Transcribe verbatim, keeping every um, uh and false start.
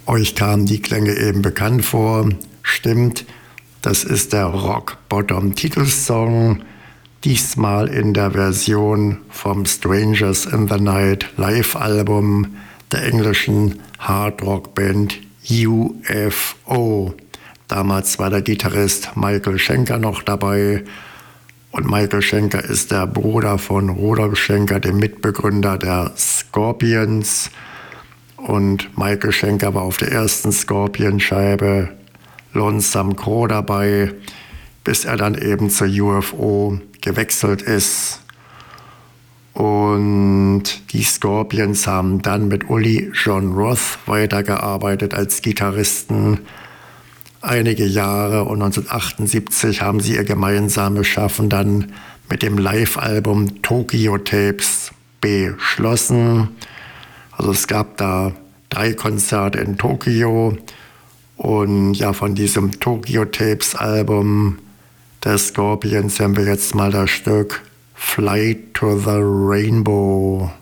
Euch kamen die Klänge eben bekannt vor. Stimmt, das ist der Rock Bottom Titelsong, diesmal in der Version vom Strangers in the Night Live-Album der englischen Hard-Rock-Band U F O. Damals war der Gitarrist Michael Schenker noch dabei. Und Michael Schenker ist der Bruder von Rudolf Schenker, dem Mitbegründer der Scorpions. Und Michael Schenker war auf der ersten Scorpion-Scheibe Lonesome Crow dabei, bis er dann eben zur U F O gewechselt ist. Und die Scorpions haben dann mit Uli Jon Roth weitergearbeitet als Gitarristen einige Jahre, und neunzehnhundertachtundsiebzig haben sie ihr gemeinsames Schaffen dann mit dem Live-Album Tokyo Tapes beschlossen. Also es gab da drei Konzerte in Tokio, und ja, von diesem Tokyo Tapes Album der Scorpions hören wir jetzt mal das Stück Flight to the Rainbow.